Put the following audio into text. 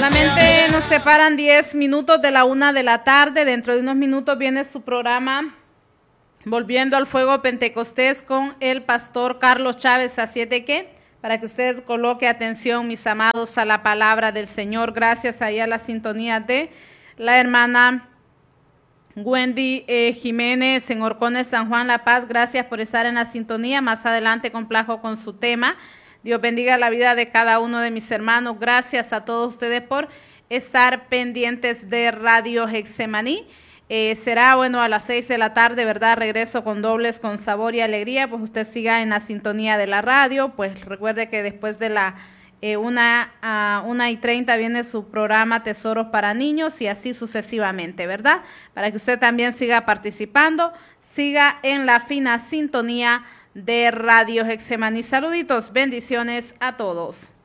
Solamente nos separan 10 minutos de la 1 de la tarde. Dentro de unos minutos viene su programa Volviendo al Fuego Pentecostés con el pastor Carlos Chávez. Así de que, para que usted coloque atención, mis amados, a la palabra del Señor. Gracias ahí a la sintonía de la hermana Wendy Jiménez en Horcones, San Juan, La Paz. Gracias por estar en la sintonía. Más adelante complajo con su tema. Dios bendiga la vida de cada uno de mis hermanos. Gracias a todos ustedes por estar pendientes de Radio Getsemaní. Será, a las 6 de la tarde, ¿verdad? Regreso con dobles, con sabor y alegría. Pues usted siga en la sintonía de la radio. Pues recuerde que después de la 1:30 viene su programa Tesoros para Niños y así sucesivamente, ¿verdad? Para que usted también siga participando, siga en la fina sintonía de Radio Getsemaní. Saluditos, bendiciones a todos.